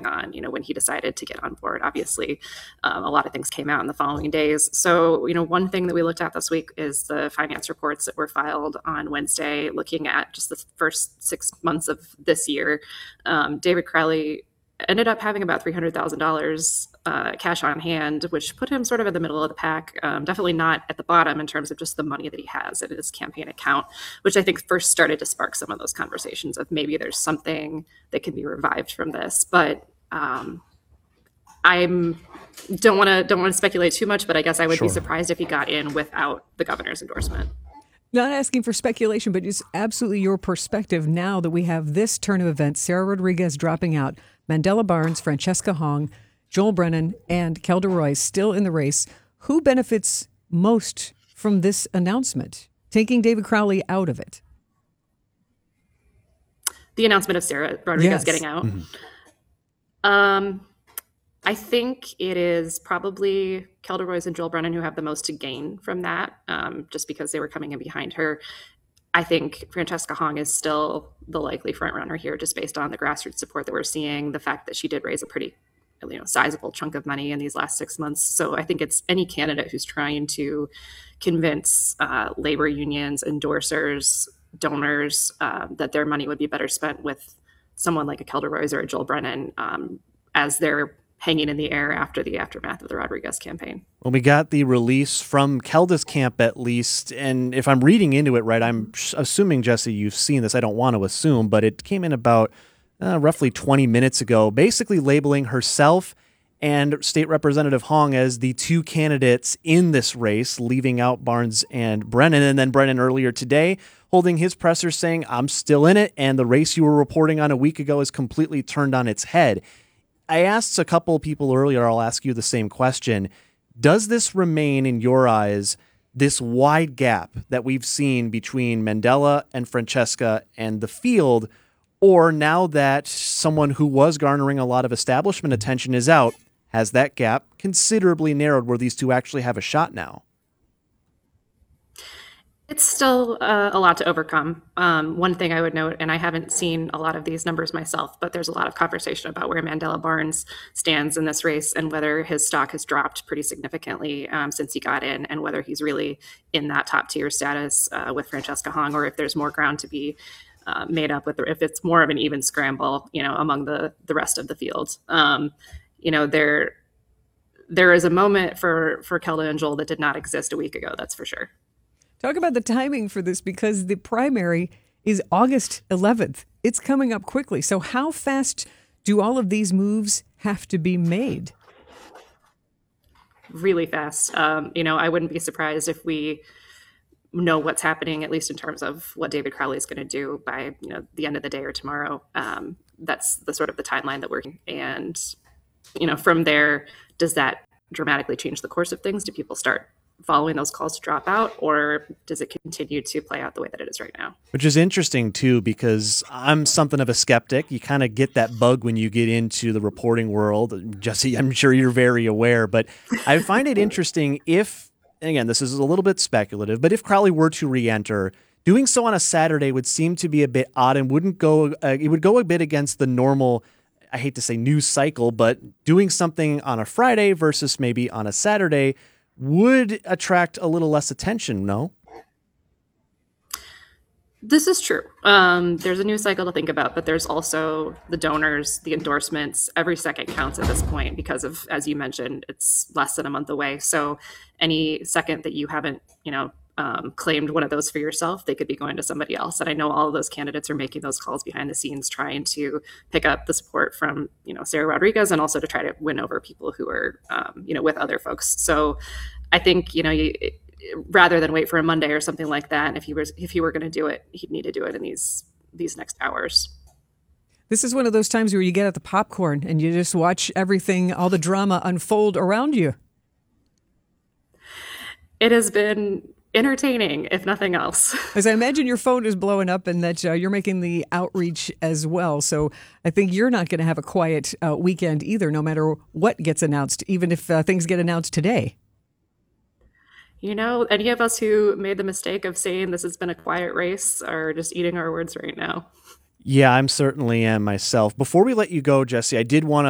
going on, when he decided to get on board. Obviously, a lot of things came out in the following days. So, one thing that we looked at this week is the finance reports that were filed on Wednesday, looking at just the first 6 months of this year. David Crowley ended up having about $300,000 cash on hand, which put him sort of in the middle of the pack. Definitely not at the bottom in terms of just the money that he has in his campaign account, which I think first started to spark some of those conversations of maybe there's something that can be revived from this. But I don't want to speculate too much, but I guess I would be surprised if he got in without the governor's endorsement. Not asking for speculation, but just absolutely your perspective now that we have this turn of events, Sarah Rodriguez dropping out, Mandela Barnes, Francesca Hong, Joel Brennan, and Kelda Roy still in the race. Who benefits most from this announcement, taking David Crowley out of it? The announcement of Sarah Rodriguez getting out. Mm-hmm. I think it is probably Kelda Roy and Joel Brennan who have the most to gain from that, just because they were coming in behind her. I think Francesca Hong is still the likely front runner here, just based on the grassroots support that we're seeing, the fact that she did raise a pretty sizable chunk of money in these last 6 months. So I think it's any candidate who's trying to convince labor unions, endorsers, donors that their money would be better spent with someone like a Kelda Roy or a Joel Brennan as they're hanging in the air after the aftermath of the Rodriguez campaign. Well, we got the release from Kelda's camp, at least, and if I'm reading into it right, I'm assuming, Jesse, you've seen this. I don't want to assume, but it came in about roughly 20 minutes ago, basically labeling herself and State Representative Hong as the two candidates in this race, leaving out Barnes and Brennan. And then Brennan earlier today holding his presser saying, I'm still in it, and the race you were reporting on a week ago is completely turned on its head. I asked a couple of people earlier, I'll ask you the same question. Does this remain, in your eyes, this wide gap that we've seen between Mandela and Francesca and the field, or now that someone who was garnering a lot of establishment attention is out, has that gap considerably narrowed where these two actually have a shot now? It's still a lot to overcome. One thing I would note, and I haven't seen a lot of these numbers myself, but there's a lot of conversation about where Mandela Barnes stands in this race and whether his stock has dropped pretty significantly since he got in, and whether he's really in that top tier status with Francesca Hong, or if there's more ground to be made up with, if it's more of an even scramble, among the rest of the field. There is a moment for Kelda and Joel that did not exist a week ago. That's for sure. Talk about the timing for this, because the primary is August 11th. It's coming up quickly. So how fast do all of these moves have to be made? Really fast. I wouldn't be surprised if we know what's happening, at least in terms of what David Crowley is going to do by the end of the day or tomorrow. That's the sort of the timeline that we're in. And from there, does that dramatically change the course of things? Do people start following those calls to drop out, or does it continue to play out the way that it is right now? Which is interesting, too, because I'm something of a skeptic. You kind of get that bug when you get into the reporting world. Jesse, I'm sure you're very aware, but I find it interesting if, and again, this is a little bit speculative, but if Crowley were to re-enter, doing so on a Saturday would seem to be a bit odd and it would go a bit against the normal, I hate to say news cycle, but doing something on a Friday versus maybe on a Saturday would attract a little less attention, no? This is true. There's a news cycle to think about, but there's also the donors, the endorsements. Every second counts at this point because of, as you mentioned, it's less than a month away. So any second that you haven't, claimed one of those for yourself, they could be going to somebody else. And I know all of those candidates are making those calls behind the scenes, trying to pick up the support from, Sarah Rodriguez, and also to try to win over people who are, with other folks. So I think, rather than wait for a Monday or something like that, if he were going to do it, he'd need to do it in these next hours. This is one of those times where you get at the popcorn and you just watch everything, all the drama unfold around you. It has been entertaining, if nothing else. As I imagine your phone is blowing up and that you're making the outreach as well. So I think you're not going to have a quiet weekend either, no matter what gets announced, even if things get announced today. Any of us who made the mistake of saying this has been a quiet race are just eating our words right now. Yeah, I'm certainly am myself. Before we let you go, Jesse, I did want to